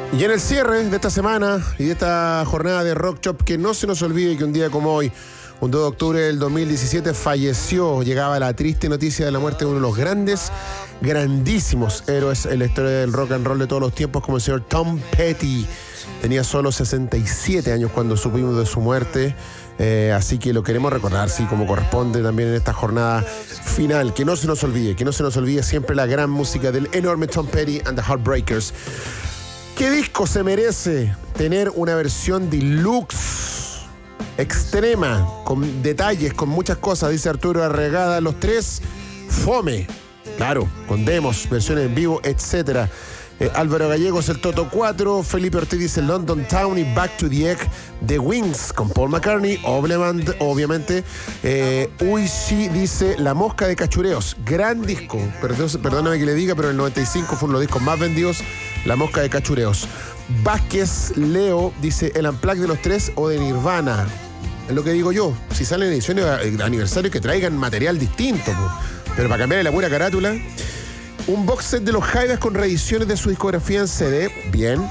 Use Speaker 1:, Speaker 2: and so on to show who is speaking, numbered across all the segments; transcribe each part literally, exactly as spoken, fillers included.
Speaker 1: Y en el cierre de esta semana y de esta jornada de Rock Shop, que no se nos olvide que un día como hoy, un dos de octubre del dos mil diecisiete, falleció, llegaba la triste noticia de la muerte de uno de los grandes, grandísimos héroes en la historia del rock and roll de todos los tiempos, como el señor Tom Petty. Tenía solo sesenta y siete años cuando supimos de su muerte, eh, así que lo queremos recordar, sí, como corresponde también en esta jornada final. Que no se nos olvide, que no se nos olvide siempre la gran música del enorme Tom Petty and the Heartbreakers. ¿Qué disco se merece tener una versión deluxe, extrema, con detalles, con muchas cosas? Dice Arturo Arregada, los tres, Fome. Claro, con demos, versiones en vivo, etcétera. Eh, Álvaro Gallegos, el Toto cuatro. Felipe Ortiz dice London Town y Back to the Egg. The Wings con Paul McCartney, obviamente. obviamente. Eh, Uishi dice La Mosca de Cachureos. Gran disco. Perdón, perdóname que le diga, pero el noventa y cinco fue uno de los discos más vendidos. La Mosca de Cachureos. Vázquez Leo dice El Unplugged de los tres o de Nirvana. Es lo que digo yo. Si salen ediciones de aniversario, que traigan material distinto, po. Pero para cambiarle la pura carátula. Un box set de los Jaivas con reediciones de su discografía en C D. Bien.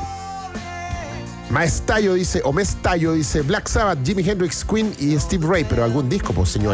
Speaker 1: Maestallo dice, o Mestallo dice, Black Sabbath, Jimi Hendrix, Queen y Steve Ray. Pero algún disco, pues, señor.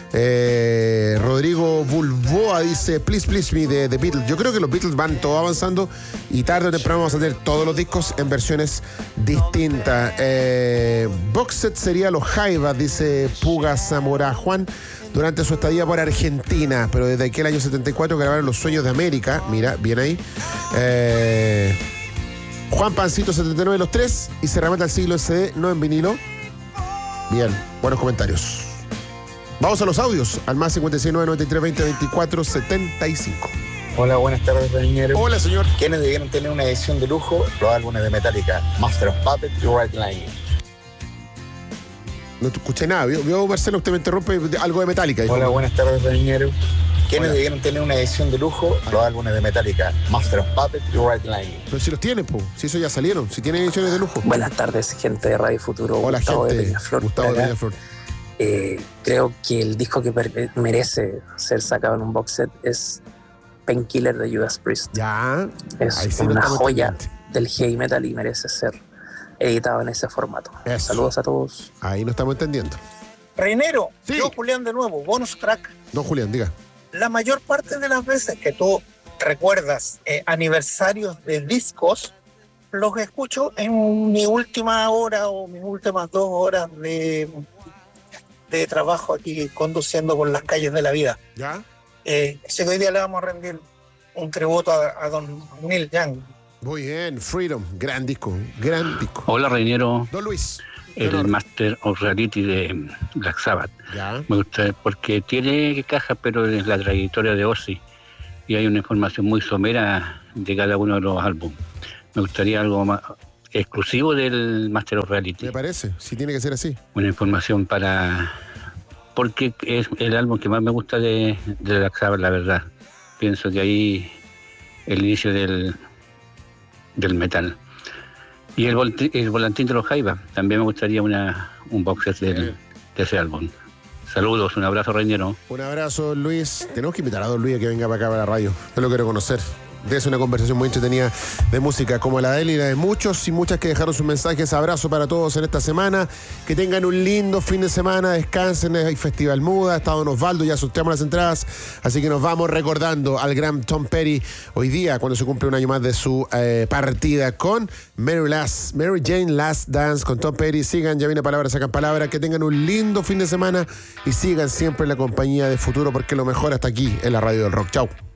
Speaker 1: Eh, Rodrigo Bulboa dice, Please Please Me de The Beatles. Yo creo que los Beatles van todo avanzando y tarde o temprano vamos a tener todos los discos en versiones distintas. Eh, box set sería los Jaivas, dice Puga Zamora Juan. Durante su estadía por Argentina, pero desde aquel año setenta y cuatro grabaron Los Sueños de América. Mira, bien ahí. Eh, Juan Pancito setenta y nueve los tres y se remata el siglo en C D, no en vinilo. Bien, buenos comentarios. Vamos a los audios, al más cincuenta y seis nueve noventa y tres veinte veinticuatro setenta y cinco.
Speaker 2: Hola, buenas tardes, Reñero.
Speaker 1: Hola, señor.
Speaker 2: ¿Quiénes debieron tener una edición de lujo? Los álbumes de Metallica, Master of Puppets y Right Line.
Speaker 1: No te escuché nada. ¿Vio, vio Marcelo? Usted me interrumpe algo de Metallica.
Speaker 2: Hola,
Speaker 1: dijo.
Speaker 2: buenas tardes, Reñero. ¿Quiénes
Speaker 1: Hola.
Speaker 2: debieron tener una edición de lujo? Los álbumes de Metallica, Master of Puppets y Right Line.
Speaker 1: Pero si los tiene, po. Si eso ya salieron. Si tienen ediciones de lujo.
Speaker 3: Buenas tardes, gente de Radio Futuro.
Speaker 1: Hola,
Speaker 3: Gustavo
Speaker 1: gente.
Speaker 3: de Peñaflor.
Speaker 1: Gustavo de Peñaflor.
Speaker 3: Eh, creo que el disco que per- merece ser sacado en un box set es Painkiller de Judas Priest.
Speaker 1: Ya.
Speaker 3: Es
Speaker 1: Ahí sí no
Speaker 3: una
Speaker 1: estamos
Speaker 3: joya
Speaker 1: pendientes.
Speaker 3: del heavy metal y merece ser editado en ese formato.
Speaker 1: Eso.
Speaker 3: Saludos a todos.
Speaker 1: Ahí no estamos entendiendo.
Speaker 4: Reinero,
Speaker 1: Sí.
Speaker 4: yo Julián de nuevo, bonus track.
Speaker 1: Don Julián, diga.
Speaker 4: La mayor parte de las veces que tú recuerdas eh, aniversarios de discos, los escucho en mi última hora o mis últimas dos horas de, de trabajo aquí conduciendo por las calles de la vida.
Speaker 1: ¿Ya?
Speaker 4: Eh, así que hoy día le vamos a rendir un tributo a, a don Neil Young.
Speaker 1: Muy bien. Freedom. Gran disco. Gran disco.
Speaker 5: Hola, Reñero,
Speaker 1: Don Luis.
Speaker 5: el
Speaker 1: Honor.
Speaker 5: Master of Reality de Black Sabbath.
Speaker 1: Ya.
Speaker 5: Me gusta porque tiene cajas, pero es la trayectoria de Ozzy y hay una información muy somera de cada uno de los álbumes. Me gustaría algo más exclusivo del Master of Reality.
Speaker 1: Me parece. Si tiene que ser así.
Speaker 5: Una información para... Porque es el álbum que más me gusta de, de Black Sabbath, la verdad. Pienso que ahí el inicio del, del metal. Y el, volti- el volantín de los Jaivas, también me gustaría una, un box set del, de ese álbum. Saludos, un abrazo, Reñero.
Speaker 1: Un abrazo, Luis. Tenemos que invitar a don Luis a que venga para acá para la radio. Yo lo quiero conocer. Es una conversación muy entretenida de música como la de él y la de muchos y muchas que dejaron sus mensajes. Abrazo para todos en esta semana. Que tengan un lindo fin de semana. Descansen. Hay Festival Muda. Está Don Osvaldo. Ya sorteamos las entradas. Así que nos vamos recordando al gran Tom Petty hoy día, cuando se cumple un año más de su eh, partida con Mary, Last, Mary Jane Last Dance con Tom Petty. Sigan, ya viene palabra, sacan palabra. Que tengan un lindo fin de semana y sigan siempre en la compañía de Futuro, porque lo mejor hasta aquí en la radio del rock. Chau.